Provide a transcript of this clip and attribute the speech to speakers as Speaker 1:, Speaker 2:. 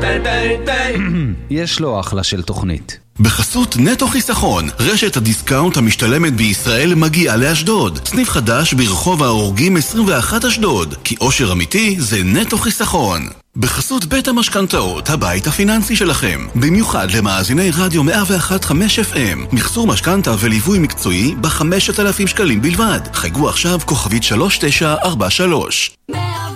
Speaker 1: יש לו אחלה של תוכנית.
Speaker 2: בחסות נטו חיסכון, רשת הדיסקאונט המשתלמת בישראל מגיעה לאשדוד. סניף חדש ברחוב ההורגים 21 אשדוד, כי אושר אמיתי זה נטו חיסכון. בחסות בית המשכנתאות, הבית הפיננסי שלכם. במיוחד למאזיני רדיו 101.5 FM. מחסור משכנתה וליווי מקצועי ב5,000 שקלים בלבד. חייגו עכשיו כוכבית 3943.